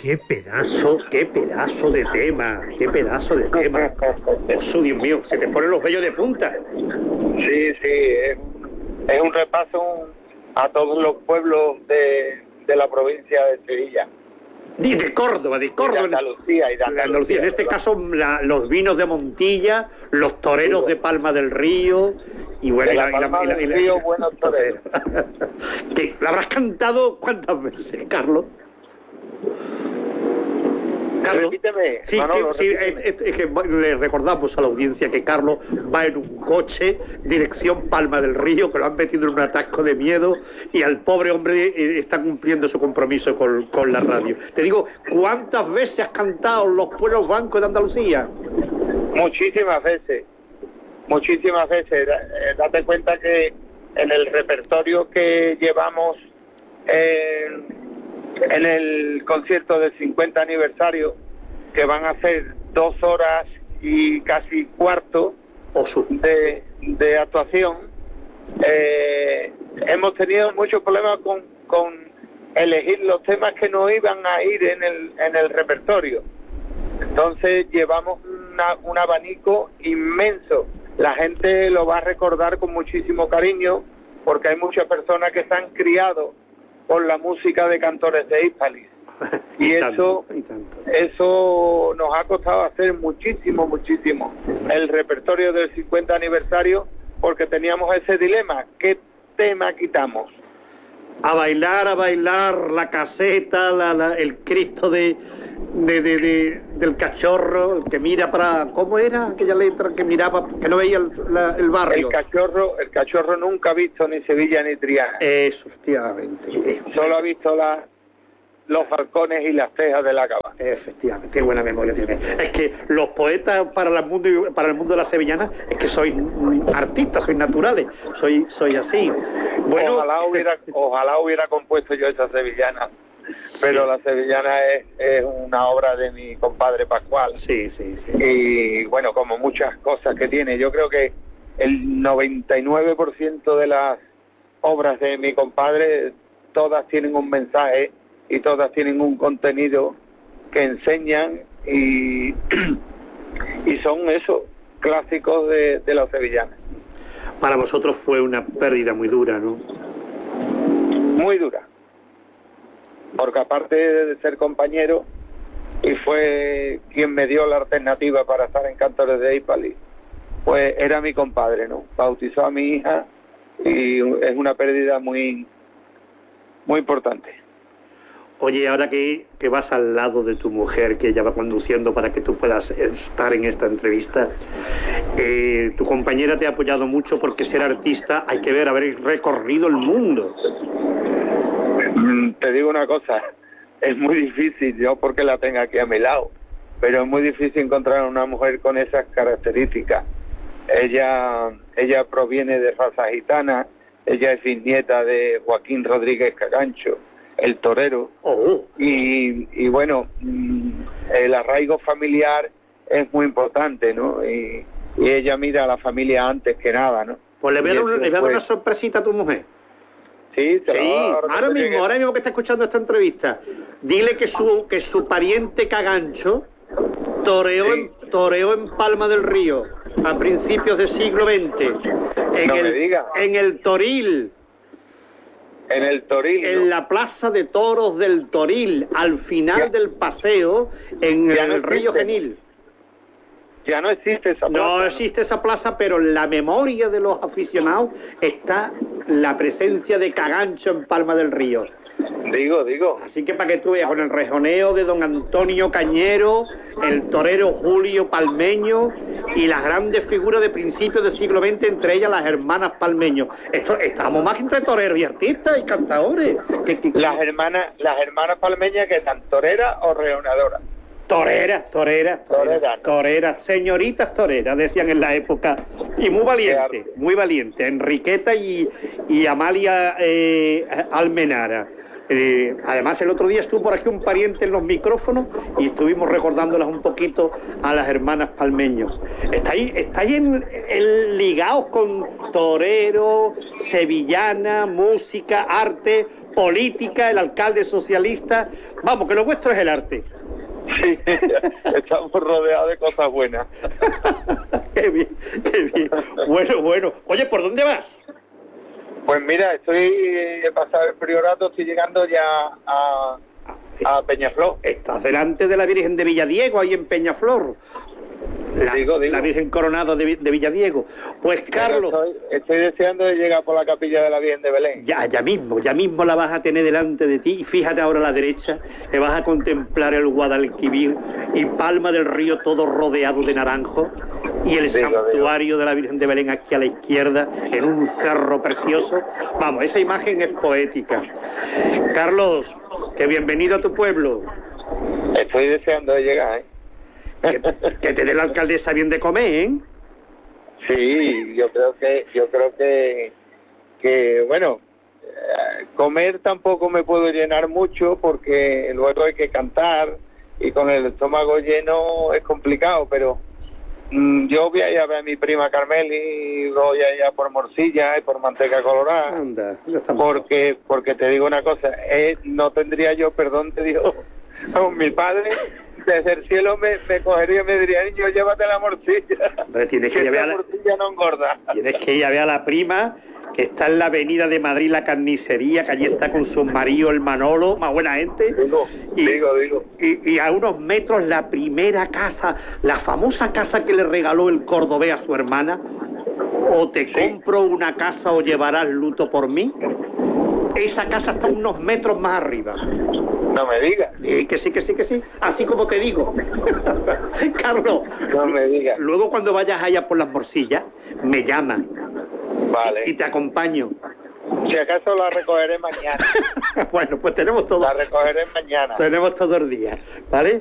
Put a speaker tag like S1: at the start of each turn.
S1: qué pedazo de tema, qué pedazo de tema. Eso, Dios mío, se te ponen los vellos de punta.
S2: Sí, es un repaso a todos los pueblos de la provincia de Sevilla.
S1: Y de Córdoba,
S2: Y de Andalucía.
S1: En este caso, los vinos de Montilla, los toreros de Palma del Río, y bueno,
S2: de Palma del Río, buenos toreros.
S1: ¿La habrás cantado cuántas veces, Carlos?
S2: Repíteme,
S1: sí,
S2: Manolo,
S1: es que le recordamos a la audiencia que Carlos va en un coche dirección Palma del Río, que lo han metido en un atasco de miedo, y al pobre hombre está cumpliendo su compromiso con la radio. Te digo, ¿cuántas veces has cantado Los Pueblos Blancos de Andalucía?
S2: Muchísimas veces. Date cuenta que en el repertorio que llevamos en el concierto del 50 aniversario, que van a ser 2 horas y casi cuarto de actuación, hemos tenido muchos problemas con elegir los temas que no iban a ir en el repertorio. Entonces llevamos un abanico inmenso. La gente lo va a recordar con muchísimo cariño, porque hay muchas personas que están criados por la música de Cantores de Hispalis. Y eso nos ha costado hacer muchísimo el repertorio del 50 aniversario, porque teníamos ese dilema: ¿qué tema quitamos?
S1: A bailar la caseta, el Cristo del cachorro, el que mira para... ¿Cómo era aquella letra que miraba, que no veía el barrio?
S2: El cachorro nunca ha visto ni Sevilla ni Triana.
S1: Eso, efectivamente.
S2: Solo ha visto los balcones y las tejas de la Cava.
S1: Efectivamente, qué buena memoria tiene. Es que los poetas para el mundo de la sevillana es que sois artistas, sois naturales, soy así. Bueno,
S2: ojalá hubiera compuesto yo esa sevillana, pero sí. La sevillana es una obra de mi compadre Pascual.
S1: Sí.
S2: Y bueno, como muchas cosas que tiene, yo creo que el 99% de las obras de mi compadre, todas tienen un mensaje y todas tienen un contenido que enseñan y son esos clásicos de la sevillana.
S1: Para vosotros fue una pérdida muy dura, ¿no?
S2: Muy dura, porque aparte de ser compañero, y fue quien me dio la alternativa para estar en Cantores de Hispalis, pues era mi compadre, ¿no? Bautizó a mi hija y es una pérdida muy importante.
S1: Oye, ahora que vas al lado de tu mujer, que ella va conduciendo para que tú puedas estar en esta entrevista, tu compañera te ha apoyado mucho, porque ser artista hay que haber recorrido el mundo.
S2: Te digo una cosa, es muy difícil, yo porque la tenga aquí a mi lado, pero es muy difícil encontrar una mujer con esas características. Ella proviene de raza gitana, ella es bisnieta de Joaquín Rodríguez Cagancho, el torero. Y bueno, el arraigo familiar es muy importante, ¿no? Y ella mira a la familia antes que nada, ¿no?
S1: Pues le voy a dar una sorpresita a tu mujer.
S2: Sí,
S1: ahora mismo que está escuchando esta entrevista, dile que su pariente Cagancho toreó en Palma del Río a principios del siglo XX, en el Toril.
S2: En el Toril,
S1: en la plaza de toros del Toril, al final del paseo, en el Río Genil.
S2: Ya no existe esa plaza.
S1: No existe esa plaza, pero en la memoria de los aficionados está la presencia de Cagancho en Palma del Río.
S2: Digo.
S1: Así que para que tú veas, con el rejoneo de don Antonio Cañero, el torero Julio Palmeño y las grandes figuras de principios del siglo XX, entre ellas las hermanas Palmeño. Estamos más que entre toreros y artistas y cantadores.
S2: Las hermanas Palmeñas, que están toreras o rejoneadoras.
S1: Toreras, señoritas toreras, decían en la época, y muy valiente, Enriqueta y Amalia Almenara. Además, el otro día estuvo por aquí un pariente en los micrófonos y estuvimos recordándolas un poquito a las hermanas Palmeños. ¿Estáis ligados con torero, sevillana, música, arte, política, el alcalde socialista. Vamos, que lo vuestro es el arte.
S2: Sí, estamos rodeados de cosas buenas.
S1: Qué bien, qué bien. Bueno. Oye, ¿por dónde vas?
S2: Pues mira, he pasado el priorato, estoy llegando ya a Peñaflor.
S1: Estás delante de la Virgen de Villadiego, ahí en Peñaflor.
S2: Digo.
S1: La Virgen Coronada de Villadiego. Pues Carlos...
S2: Estoy deseando de llegar por la capilla de la Virgen de Belén.
S1: Ya mismo la vas a tener delante de ti. Y fíjate ahora a la derecha, que vas a contemplar el Guadalquivir y Palma del Río todo rodeado de naranjos. Y el santuario de la Virgen de Belén aquí a la izquierda, en un cerro precioso. Vamos, esa imagen es poética. Carlos, que bienvenido a tu pueblo.
S2: Estoy deseando de llegar, ¿eh?
S1: Que te dé la alcaldesa bien de comer, ¿eh?
S2: Sí, yo creo que bueno, comer tampoco me puedo llenar mucho porque luego hay que cantar y con el estómago lleno es complicado, pero yo voy a ir a ver a mi prima Carmel y voy a ir a por morcilla y por manteca colorada.
S1: Anda,
S2: porque te digo una cosa, no tendría yo perdón de Dios con mi padre. Desde el cielo me cogería y me diría, niño, llévate la morcilla.
S1: Hombre, tienes que
S2: la morcilla no engorda.
S1: Tienes que ir a ver a la prima, que está en la avenida de Madrid, la carnicería, que allí está con su marido, el Manolo, más buena gente.
S2: Digo.
S1: Y a unos metros la primera casa, la famosa casa que le regaló el cordobés a su hermana. O te compro una casa o llevarás luto por mí. Esa casa está unos metros más arriba.
S2: No me digas.
S1: Que sí. Así como te digo. Carlos.
S2: No me digas.
S1: Luego cuando vayas allá por las morcillas, me llamas.
S2: Vale.
S1: Y te acompaño.
S2: Si acaso la recogeré mañana.
S1: Bueno, pues tenemos todo.
S2: La recogeré mañana.
S1: Tenemos todo el día, ¿vale?